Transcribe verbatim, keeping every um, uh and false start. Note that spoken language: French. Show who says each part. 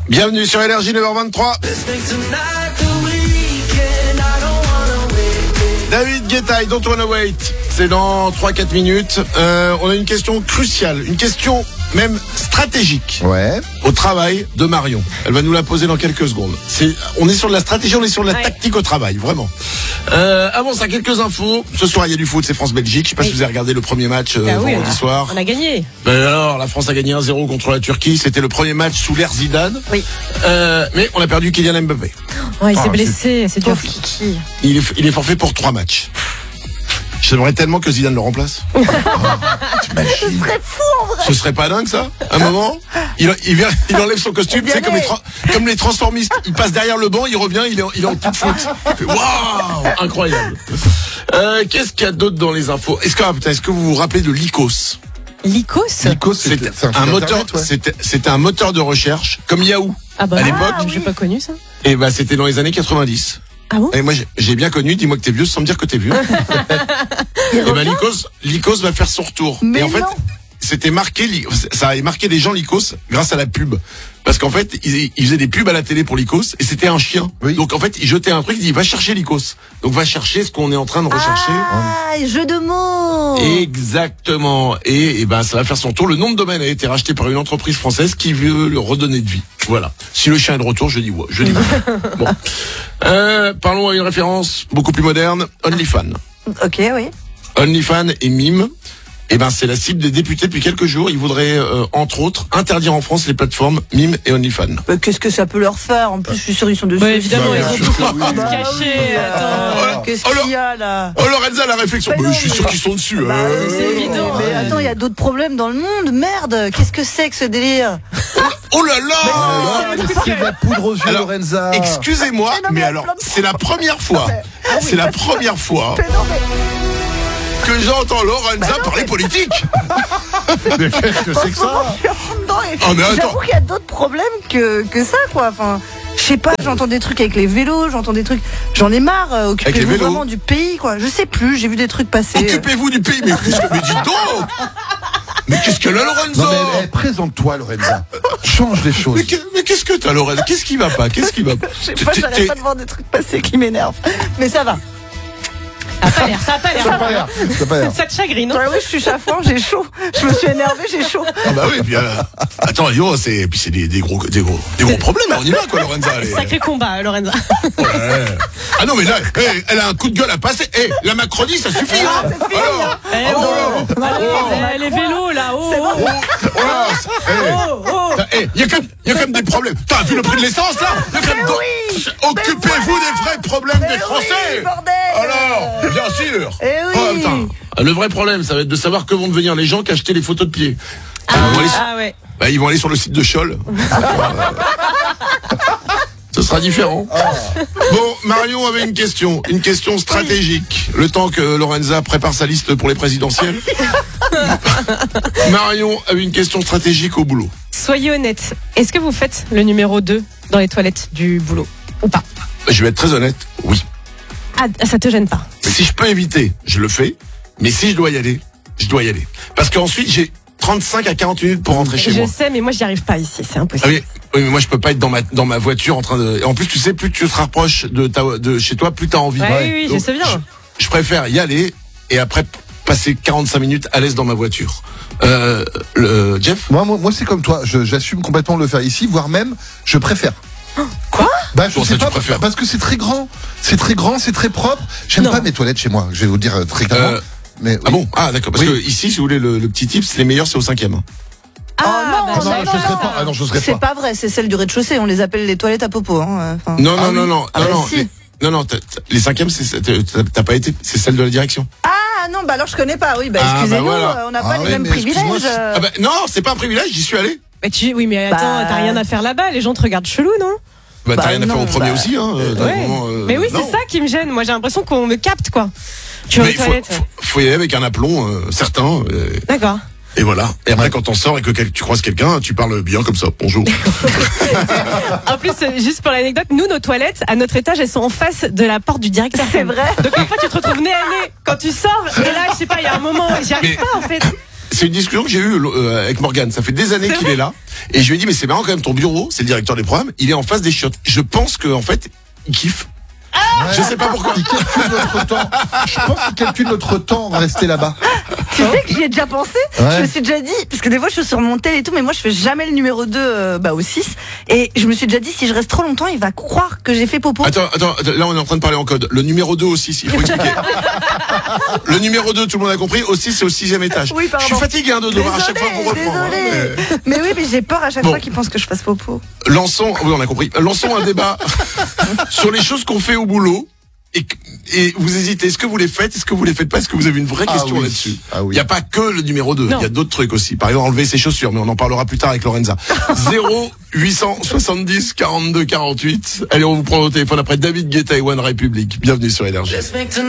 Speaker 1: Bienvenue sur Énergie neuf heures vingt-trois. David Guetta, Don't Wanna Wait. C'est dans trois à quatre minutes. Euh, on a une question cruciale, une question même stratégique.
Speaker 2: Ouais.
Speaker 1: Au travail de Marion. Elle va nous la poser dans quelques secondes. C'est, on est sur de la stratégie, on est sur de la ouais. tactique au travail, vraiment. Euh, avant ça, quelques infos. Ce soir, il y a du foot, c'est France-Belgique. Je sais pas oui. si vous avez regardé le premier match euh, ah oui, vendredi soir.
Speaker 3: On a gagné.
Speaker 1: Ben alors, la France a gagné un zéro contre la Turquie. C'était le premier match sous l'ère Zidane.
Speaker 3: Oui.
Speaker 1: Euh, mais on a perdu Kylian Mbappé.
Speaker 3: Oh, il ah, s'est blessé, c'est, c'est dur.
Speaker 1: Il est, il est forfait pour trois matchs. J'aimerais tellement que Zidane le remplace.
Speaker 3: Ce serait fou en vrai.
Speaker 1: Ce serait pas dingue ça? Un moment, il, il, vient, il enlève son costume, tu sais, comme les, tra- comme les transformistes. Il passe derrière le banc, il revient, il est, il est en toute foot. Waouh, incroyable. Euh, qu'est-ce qu'il y a d'autre dans les infos? Est-ce que, putain, est-ce que vous vous rappelez de Lycos?
Speaker 3: Lycos?
Speaker 2: Lycos, c'était,
Speaker 1: c'était un, un moteur, ouais. c'était, c'était un moteur de recherche comme Yahoo.
Speaker 3: Ah bah
Speaker 1: à l'époque.
Speaker 3: Ah, j'ai pas connu ça.
Speaker 1: Et bah c'était dans les années quatre-vingt-dix.
Speaker 3: Ah bon?
Speaker 1: Et moi j'ai, j'ai bien connu, dis-moi que t'es vieux sans me dire que t'es vieux. Et ben Lycos, Lycos va faire son retour.
Speaker 3: Mais
Speaker 1: et en fait,
Speaker 3: non.
Speaker 1: c'était marqué, ça a marqué des gens Lycos grâce à la pub. Parce qu'en fait, ils, ils faisaient des pubs à la télé pour Lycos et c'était un chien. Oui. Donc en fait, il jetait un truc, il dit va chercher Lycos. Donc va chercher ce qu'on est en train de rechercher.
Speaker 3: Ah, jeu de mots.
Speaker 1: Exactement. Et, et ben ça va faire son tour. Le nom de domaine a été racheté par une entreprise française qui veut le redonner de vie. Voilà. Si le chien est de retour, je dis ouais, je dis ouais. Bon. Euh, parlons à une référence beaucoup plus moderne, OnlyFans.
Speaker 3: Ok, oui.
Speaker 1: OnlyFans et Mime. Eh ben, c'est la cible des députés depuis quelques jours. Ils voudraient, euh, entre autres, interdire en France les plateformes Mime et OnlyFans.
Speaker 4: Bah, qu'est-ce que ça peut leur faire? En plus, je suis sûr, ils sont dessus.
Speaker 3: Ouais, évidemment,
Speaker 1: bah,
Speaker 3: ils sont tous en train de
Speaker 4: bah,
Speaker 3: se cacher.
Speaker 4: euh,
Speaker 3: Attends.
Speaker 4: Qu'est-ce
Speaker 1: alors,
Speaker 4: qu'il y a, là?
Speaker 1: Oh, Lorenza, la réflexion. Bah,
Speaker 4: non,
Speaker 1: je suis sûr
Speaker 4: mais...
Speaker 1: qu'ils sont dessus.
Speaker 4: Bah,
Speaker 1: euh...
Speaker 3: c'est évident.
Speaker 4: Mais attends, il y a d'autres problèmes dans le monde. Merde, qu'est-ce que c'est que ce délire?
Speaker 1: Oh là là!
Speaker 2: Mais c'est de la poudre aux yeux,
Speaker 1: alors,
Speaker 2: Lorenza.
Speaker 1: Excusez-moi, mais, non, mais, mais alors, c'est la première fois. Mais, ah, oui, c'est la première fois.
Speaker 4: Mais non, mais...
Speaker 1: que j'entends Lorenza bah non, parler mais... politique.
Speaker 2: Mais qu'est-ce que c'est que ça?
Speaker 4: Oh, mais j'avoue qu'il y a d'autres problèmes que, que ça, quoi. Enfin, je sais pas, j'entends des trucs avec les vélos, j'entends des trucs. J'en ai marre, euh, occupez-vous vraiment du pays, quoi. Je sais plus, j'ai vu des trucs passer.
Speaker 1: Occupez-vous du pays, mais qu'est-ce que, mais dis donc! Mais qu'est-ce qu'elle a, Lorenza?
Speaker 2: Non, mais, mais présente-toi, Lorenza. Change les choses.
Speaker 1: Mais, mais qu'est-ce que t'as, Lorenza? Qu'est-ce qui va pas? Qu'est-ce qui va pas?
Speaker 4: Je sais pas, j'arrête pas de voir des trucs passer qui m'énervent. Mais ça va.
Speaker 3: Ça a pas l'air, ça a pas l'air.
Speaker 2: Ça a pas l'air. Ça a pas l'air.
Speaker 3: Ça te chagrine, non?
Speaker 4: Ouais, oui, je suis chafouin, j'ai chaud. Je me suis énervé, j'ai chaud.
Speaker 1: Ah bah oui, puis euh, attends, yo, c'est, puis c'est des, des gros, des gros, des gros problèmes. On y va, quoi, Lorenza. Elle est...
Speaker 3: Sacré combat, Lorenza.
Speaker 1: Ouais. Ah non, mais là, hey, elle a un coup de gueule à passer. Eh, hey, la Macronie, ça suffit,
Speaker 4: ah,
Speaker 1: hein.
Speaker 4: C'est fini,
Speaker 1: alors,
Speaker 4: hein.
Speaker 3: Eh, oh, oh, oh, oh, les vélos, là, oh,
Speaker 4: c'est
Speaker 3: oh,
Speaker 4: bon.
Speaker 1: oh, oh, oh, oh. Eh, il y a quand même, il y a quand même des problèmes. T'as vu le prix de l'essence, là? Il y a quand même.
Speaker 4: Oui.
Speaker 1: Occupez-vous
Speaker 4: voilà.
Speaker 1: des vrais problèmes
Speaker 4: mais
Speaker 1: des Français.
Speaker 4: Oui, bordel.
Speaker 1: Alors, bien sûr.
Speaker 4: Eh oui.
Speaker 1: Oh, putain. Le vrai problème, ça va être de savoir que vont devenir les gens qui achetaient les photos de pieds.
Speaker 3: Ah,
Speaker 1: ils, vont aller,
Speaker 3: ah ouais.
Speaker 1: Bah, ils vont aller sur le site de Scholl. Ce sera différent. Bon, Marion avait une question, une question stratégique. Le temps que Lorenza prépare sa liste pour les présidentielles. Marion avait une question stratégique au boulot.
Speaker 3: Soyez honnête, est-ce que vous faites le numéro deux dans les toilettes du boulot ou pas?
Speaker 1: Je vais être très honnête, oui.
Speaker 3: Ah, ça te gêne pas?
Speaker 1: Mais si je peux éviter, je le fais. Mais si je dois y aller, je dois y aller. Parce qu'ensuite, j'ai trente-cinq à quarante minutes pour rentrer chez
Speaker 3: je
Speaker 1: moi.
Speaker 3: Je sais, mais moi, j'y arrive pas ici, c'est impossible.
Speaker 1: Ah oui, oui, mais moi, je peux pas être dans ma, dans ma voiture en train de... En plus, tu sais, plus tu te rapproches de, ta, de chez toi, plus t'as envie.
Speaker 3: Ouais, ouais. Oui, oui,
Speaker 1: donc,
Speaker 3: je sais bien.
Speaker 1: Je, je préfère y aller et après passer quarante-cinq minutes à l'aise dans ma voiture. Euh, le, Jeff?
Speaker 2: Moi, moi, moi c'est comme toi. Je, j'assume complètement de le faire ici, voire même, je préfère.
Speaker 3: Quoi?
Speaker 2: Bah, je
Speaker 1: Pour
Speaker 2: sais
Speaker 1: ça,
Speaker 2: pas, parce que c'est très grand. C'est très grand, c'est très propre. J'aime
Speaker 3: non.
Speaker 2: pas mes toilettes chez moi, je vais vous dire très clairement. Euh, mais, oui.
Speaker 1: Ah bon? Ah, d'accord. Parce oui. que ici, si vous voulez, le, le petit tip, les meilleurs, c'est au cinquième.
Speaker 3: Ah,
Speaker 4: oh, non,
Speaker 3: bah,
Speaker 2: non, non, je serais pas. Ah non, je serais
Speaker 4: c'est
Speaker 2: pas.
Speaker 4: pas vrai, c'est celle du rez-de-chaussée. On les appelle les toilettes à popo. Hein. Enfin,
Speaker 1: non, non,
Speaker 4: ah,
Speaker 1: non,
Speaker 4: oui.
Speaker 1: non,
Speaker 4: ah,
Speaker 1: non,
Speaker 4: bah,
Speaker 1: non,
Speaker 4: si.
Speaker 1: les, non, non, t'as, t'as, les cinquièmes, c'est, t'as, t'as pas été, c'est celle de la direction.
Speaker 4: Ah non, bah alors je connais pas. Oui, bah
Speaker 1: ah,
Speaker 4: excusez-nous,
Speaker 1: bah, voilà.
Speaker 4: on n'a
Speaker 2: ah,
Speaker 4: pas
Speaker 2: ouais,
Speaker 4: les mêmes privilèges.
Speaker 1: Ah bah, non, c'est pas un privilège, j'y suis allé.
Speaker 3: Mais tu, oui, mais attends, bah... t'as rien à faire là-bas. Les gens te regardent chelou, non?
Speaker 1: Bah, t'as
Speaker 4: bah,
Speaker 1: rien à
Speaker 4: non,
Speaker 1: faire au premier
Speaker 4: bah...
Speaker 1: aussi, hein.
Speaker 3: Ouais.
Speaker 1: Moment, euh,
Speaker 3: mais oui,
Speaker 1: non.
Speaker 3: c'est ça qui me gêne. Moi, j'ai l'impression qu'on me capte, quoi. Tu vas aux toilettes.
Speaker 1: Faut, faut, faut y aller avec un aplomb euh, certain. Euh,
Speaker 3: D'accord.
Speaker 1: Et voilà. Et après, quand on sort et que tu croises quelqu'un, tu parles bien comme ça. Bonjour.
Speaker 3: En plus, juste pour l'anecdote, nous, nos toilettes, à notre étage, elles sont en face de la porte du directeur.
Speaker 4: C'est vrai.
Speaker 3: Donc, parfois, tu te retrouves nez à nez quand tu sors. Et là, je sais pas, il y a un moment, j'y arrive mais... pas, en fait.
Speaker 1: c'est une discussion que j'ai eue euh, avec Morgane. Ça fait des années
Speaker 3: C'est
Speaker 1: qu'il
Speaker 3: vrai
Speaker 1: est là. Et je lui ai dit, mais c'est marrant quand même, ton bureau, c'est le directeur des programmes, il est en face des chiottes. Je pense que en fait, il kiffe.
Speaker 2: Ouais.
Speaker 1: Je sais pas pourquoi.
Speaker 2: Il calcule notre temps. Je pense qu'il calcule notre temps rester là-bas.
Speaker 4: Tu sais que j'y ai déjà pensé.
Speaker 2: Ouais.
Speaker 4: Je me suis déjà dit, parce que des fois je suis sur mon tel et tout, mais moi je fais jamais le numéro deux euh, bah, au six. Et je me suis déjà dit, si je reste trop longtemps, il va croire que j'ai fait popo.
Speaker 1: Attends, attends, attends, là on est en train de parler en code. Le numéro deux au six, il faut expliquer. Le numéro deux, tout le monde a compris. Au six, c'est au sixième étage.
Speaker 4: Oui, pardon.
Speaker 1: Je suis fatigué hein, de devoir à chaque fois vous reprendre. hein,
Speaker 4: désolé.
Speaker 1: mais-
Speaker 4: Mais oui, mais j'ai peur à chaque
Speaker 1: Bon.
Speaker 4: fois qu'ils pensent que je fasse popo.
Speaker 1: Lançons, oui, on a compris. Lançons un débat sur les choses qu'on fait au boulot. Et, et vous hésitez, est-ce que vous les faites, est-ce que vous les faites pas, est-ce que vous avez une vraie
Speaker 2: Ah
Speaker 1: question
Speaker 2: oui.
Speaker 1: là-dessus?
Speaker 2: Ah oui.
Speaker 1: Il n'y a pas que le numéro deux,
Speaker 3: Non.
Speaker 1: il y a d'autres trucs aussi. Par exemple, enlever ses chaussures, mais on en parlera plus tard avec Lorenza. zéro huit cent soixante-dix quarante-deux quarante-huit. Allez, on vous prend au téléphone après David Guetta et One Republic. Bienvenue sur Énergie.